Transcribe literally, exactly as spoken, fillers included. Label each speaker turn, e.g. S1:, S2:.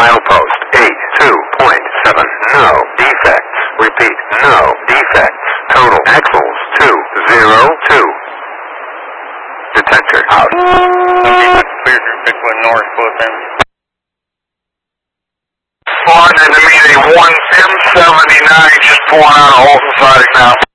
S1: Milepost eight two point seven. No defects. Repeat, no defects. Total axles two zero two. Detector out.
S2: Clear through Bigfoot North, both ends.
S1: Flying into meeting one M seventy-nine, just pulling out of Olson siding now.